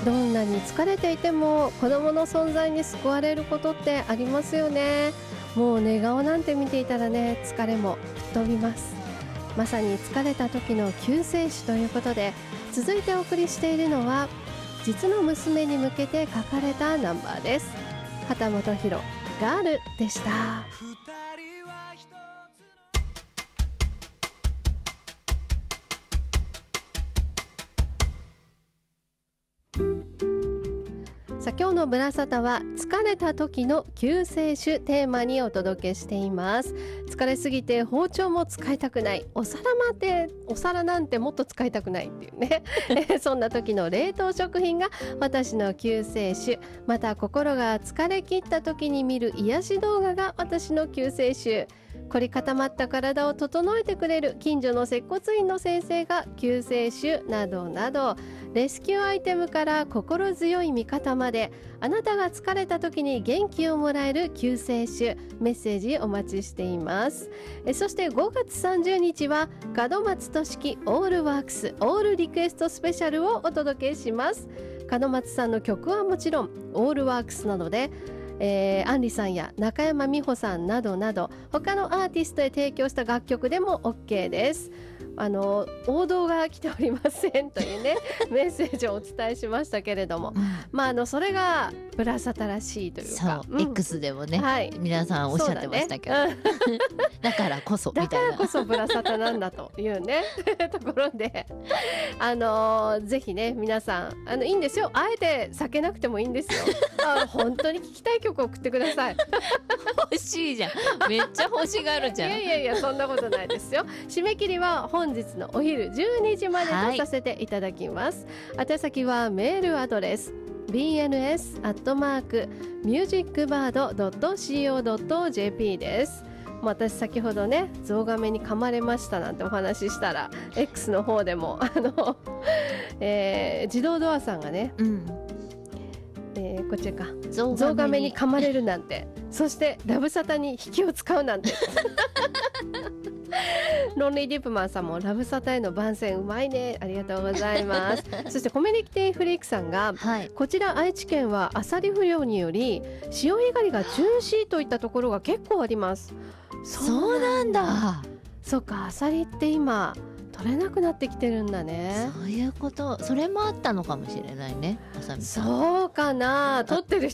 どんなに疲れていても子供の存在に救われることってありますよね。もう寝顔なんて見ていたらね、疲れも吹っ飛びます。まさに疲れた時の救世主ということで、続いてお送りしているのは実の娘に向けて書かれたナンバーです。畑本博ガールでした。さあ、今日のブラサタは疲れた時の救世主テーマにお届けしています。疲れすぎて包丁も使いたくない、お皿なんてもっと使いたくないっていうねそんな時の冷凍食品が私の救世主、また心が疲れ切った時に見る癒し動画が私の救世主、凝り固まった体を整えてくれる近所の接骨院の先生が救世主などなど、レスキューアイテムから心強い味方まで、あなたが疲れた時に元気をもらえる救世主、メッセージお待ちしています。そして5月30日は門松俊樹オールワークスオールリクエストスペシャルをお届けします。門松さんの曲はもちろん、オールワークスなどでアンリさんや中山美穂さんなどなど他のアーティストへ提供した楽曲でも OK です。王道が来ておりませんというねメッセージをお伝えしましたけれども、それがブラサタらしいというか、 そう、X でもね、皆さんおっしゃってましたけど、だからこそみたいな、 だからこそブラサタなんだというねところで、ぜひね皆さんいいんですよ、あえて避けなくてもいいんですよ本当に聞きたい曲を送ってください欲しいじゃん、めっちゃ欲しがるじゃんいやそんなことないですよ。締め切りは本日のお昼12時までとさせていただきます。宛先はメールアドレスbns@musicbird.co.jp です。私先ほどねゾウガメに噛まれましたなんてお話ししたら X の方でも自動ドアさんがね、こっちか、ゾウガメに噛まれるなんて、そしてラブサタに引きを使うなんてロンリーディップマンさんもラブサタへの番宣うまいね、ありがとうございますそしてコミュニティフリークさんが、こちら愛知県はアサリ不漁により潮干狩りが中止といったところが結構あります。 そうなんだ。 そうか、アサリって今取れなくなってきてるんだね。 そういうこと、それもあったのかもしれないね、あさみさん。 そうかな、取ってる